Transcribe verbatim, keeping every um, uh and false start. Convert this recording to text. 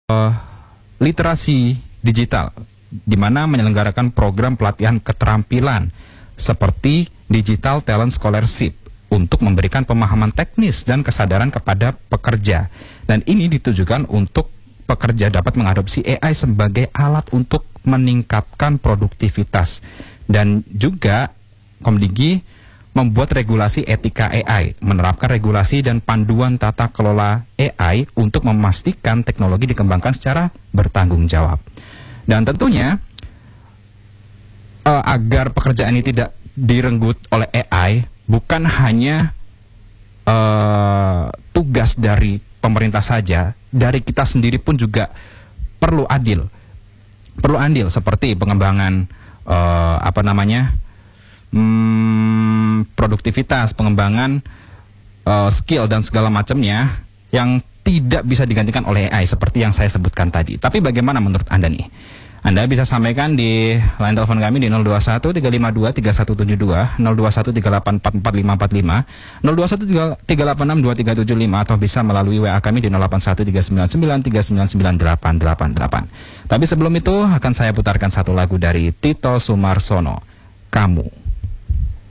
uh, literasi digital, di mana menyelenggarakan program pelatihan keterampilan seperti Digital Talent Scholarship untuk memberikan pemahaman teknis dan kesadaran kepada pekerja. Dan ini ditujukan untuk pekerja dapat mengadopsi A I sebagai alat untuk meningkatkan produktivitas. Dan juga Komdigi membuat regulasi etika A I, menerapkan regulasi dan panduan tata kelola A I untuk memastikan teknologi dikembangkan secara bertanggung jawab. Dan tentunya uh, agar pekerjaan ini tidak direnggut oleh A I, bukan hanya uh, tugas dari pemerintah saja, dari kita sendiri pun juga perlu adil, perlu andil seperti pengembangan uh, apa namanya hmm, produktivitas, pengembangan uh, skill dan segala macamnya yang tidak bisa digantikan oleh A I seperti yang saya sebutkan tadi. Tapi bagaimana menurut Anda nih? Anda bisa sampaikan di line telepon kami di nol dua satu tiga lima dua tiga satu tujuh dua, nol dua satu tiga delapan empat empat lima empat lima, nol dua satu tiga delapan enam dua tiga tujuh lima, atau bisa melalui W A kami di nol delapan satu tiga sembilan sembilan tiga sembilan sembilan delapan delapan delapan. Tapi sebelum itu akan saya putarkan satu lagu dari Tito Sumarsono, Kamu.